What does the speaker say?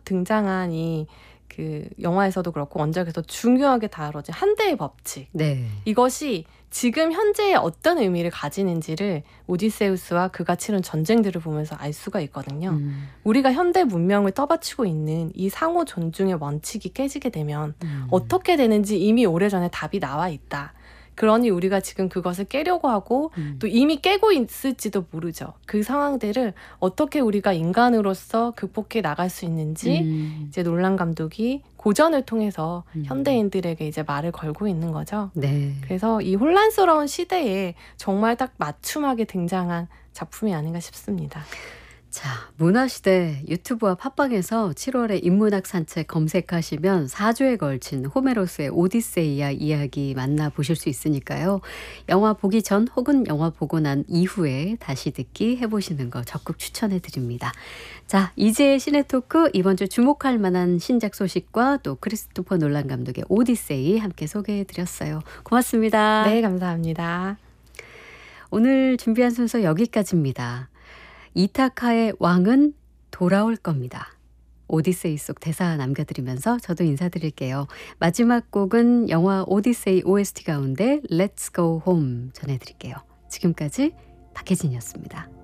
등장한 그 영화에서도 그렇고 원작에서 중요하게 다뤄진 한대의 법칙. 네. 이것이 지금 현재에 어떤 의미를 가지는지를 오디세우스와 그가 치른 전쟁들을 보면서 알 수가 있거든요. 우리가 현대 문명을 떠받치고 있는 이 상호 존중의 원칙이 깨지게 되면 어떻게 되는지 이미 오래전에 답이 나와 있다. 그러니 우리가 지금 그것을 깨려고 하고 또 이미 깨고 있을지도 모르죠. 그 상황들을 어떻게 우리가 인간으로서 극복해 나갈 수 있는지 이제 놀란 감독이 고전을 통해서 현대인들에게 이제 말을 걸고 있는 거죠. 네. 그래서 이 혼란스러운 시대에 정말 딱 맞춤하게 등장한 작품이 아닌가 싶습니다. 자, 문화시대 유튜브와 팟빵에서 7월의 인문학 산책 검색하시면 4주에 걸친 호메로스의 오디세이아 이야기 만나보실 수 있으니까요. 영화 보기 전 혹은 영화 보고 난 이후에 다시 듣기 해보시는 거 적극 추천해드립니다. 자, 이제의 시네토크 이번 주 주목할 만한 신작 소식과 또 크리스토퍼 놀란 감독의 오디세이 함께 소개해드렸어요. 고맙습니다. 네, 감사합니다. 오늘 준비한 순서 여기까지입니다. 이타카의 왕은 돌아올 겁니다. 오디세이 속 대사 남겨드리면서 저도 인사드릴게요. 마지막 곡은 영화 오디세이 OST 가운데 Let's Go Home 전해드릴게요. 지금까지 박혜진이었습니다.